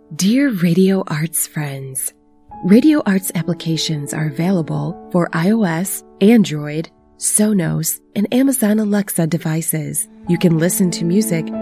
Dear Radio Arts friends, Radio Arts applications are available for iOS, Android, Sonos, and Amazon Alexa devices. You can listen to music